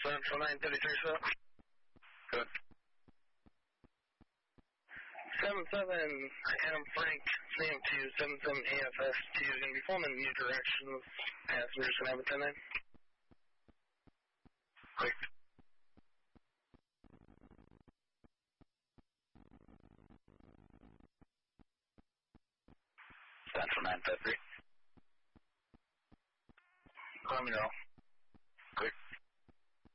Central 933, sir. Good. 77 Adam Frank, CM2, 77 AFS2 is going to be falling in new directions. Passengers can have a 10-9. Quick. Central 953. Let me know.